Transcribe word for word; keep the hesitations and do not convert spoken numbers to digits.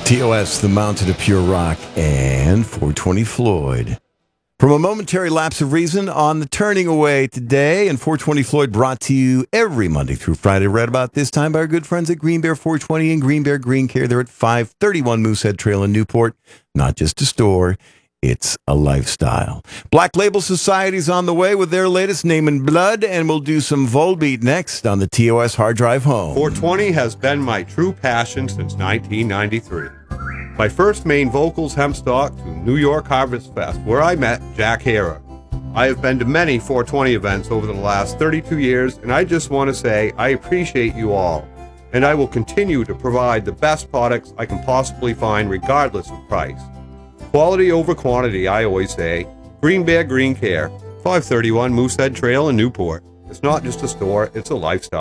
T O S, The Mountain of Pure Rock, and four twenty Floyd. From a momentary lapse of reason on the Turning Away today, and four twenty Floyd brought to you every Monday through Friday right about this time by our good friends at Green Bear four twenty and Green Bear Green Care. They're at five thirty-one Moosehead Trail in Newport. Not just a store, it's a lifestyle. Black Label Society's on the way with their latest Name in Blood, and we'll do some Volbeat next on the T O S Hard Drive Home. four twenty has been my true passion since nineteen ninety-three. My first main vocals hempstock to New York Harvest Fest, where I met Jack Hara. I have been to many four twenty events over the last thirty-two years, and I just want to say I appreciate you all, and I will continue to provide the best products I can possibly find regardless of price. Quality over quantity, I always say. Green Bear Green Care, five thirty-one Moosehead Trail in Newport. It's not just a store, it's a lifestyle.